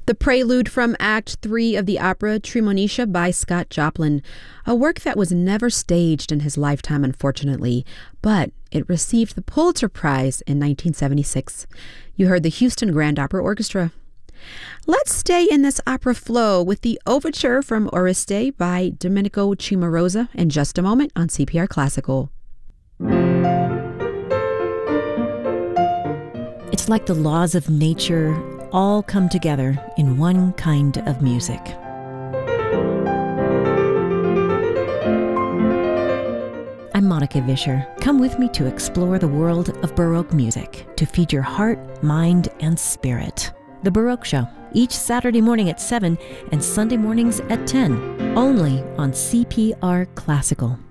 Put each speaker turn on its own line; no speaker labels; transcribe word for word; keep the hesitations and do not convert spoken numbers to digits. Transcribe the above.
The prelude from Act Three of the opera Tremonisha by Scott Joplin, a work that was never staged in his lifetime, unfortunately, but it received the Pulitzer Prize in nineteen seventy-six. You heard the Houston Grand Opera Orchestra. Let's stay in this opera flow with the Overture from Oreste by Domenico Cimarosa in just a moment on C P R Classical.
It's like the laws of nature all come together in one kind of music. I'm Monica Vischer. Come with me to explore the world of Baroque music to feed your heart, mind, and spirit. The Baroque Show, each Saturday morning at seven and Sunday mornings at ten, only on C P R Classical.